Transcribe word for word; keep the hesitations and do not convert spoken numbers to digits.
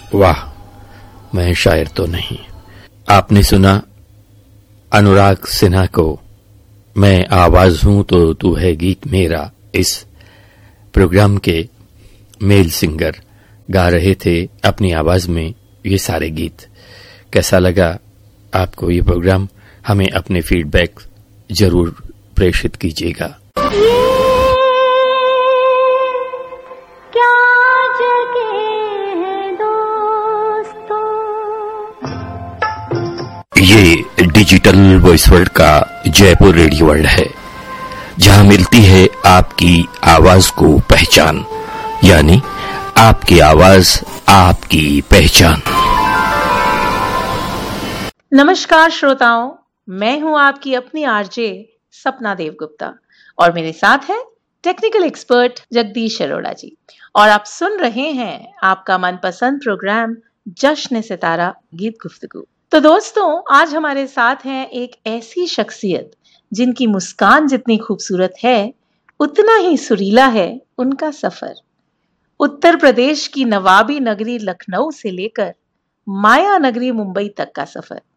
वाह, मैं शायर तो नहीं। आपने सुना अनुराग सिन्हा को मैं आवाज हूं तो तू है गीत मेरा। इस प्रोग्राम के मेल सिंगर गा रहे थे अपनी आवाज में ये सारे गीत। कैसा लगा आपको ये प्रोग्राम? हमें अपने फीडबैक जरूर प्रेषित कीजिएगा। ये डिजिटल वॉइस वर्ल्ड का जयपुर रेडियो वर्ल्ड है, जहां मिलती है आपकी आवाज को पहचान, यानी आपकी आवाज आपकी पहचान। नमस्कार श्रोताओं, मैं हूं आपकी अपनी आरजे सपना देवगुप्ता और मेरे साथ है टेक्निकल एक्सपर्ट जगदीश अरोड़ा जी, और आप सुन रहे हैं आपका मनपसंद प्रोग्राम जश्न सितारा गीत गुफ्तगू। तो दोस्तों, आज हमारे साथ हैं एक ऐसी शख्सियत जिनकी मुस्कान जितनी खूबसूरत है उतना ही सुरीला है उनका सफर। उत्तर प्रदेश की नवाबी नगरी लखनऊ से लेकर माया नगरी मुंबई तक का सफर।